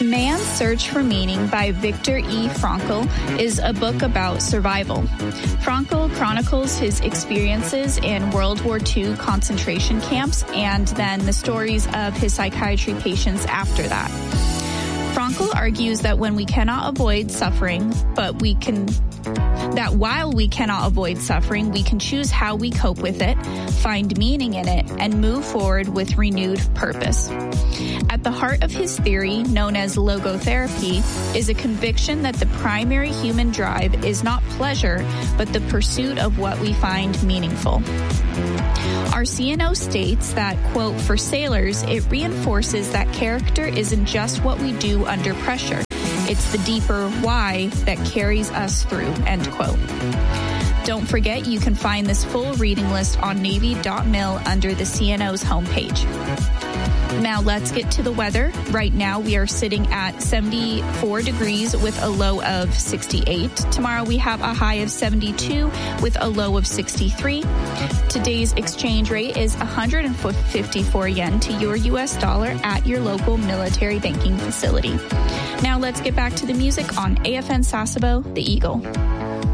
Man's Search for Meaning by Viktor E. Frankl is a book about survival. Frankl chronicles his experiences in World War II concentration camps and then the stories of his psychiatry patients after that. Frankl argues that when we cannot avoid suffering, that while we cannot avoid suffering, we can choose how we cope with it, find meaning in it, and move forward with renewed purpose. At the heart of his theory, known as logotherapy, is a conviction that the primary human drive is not pleasure, but the pursuit of what we find meaningful. Our CNO states that, quote, for sailors, it reinforces that character isn't just what we do under pressure. It's the deeper why that carries us through, end quote. Don't forget, you can find this full reading list on Navy.mil under the CNO's homepage. Now let's get to the weather. Right now we are sitting at 74 degrees with a low of 68. Tomorrow we have a high of 72 with a low of 63. Today's exchange rate is 154 yen to your U.S. dollar at your local military banking facility. Now let's get back to the music on AFN Sasebo, The Eagle.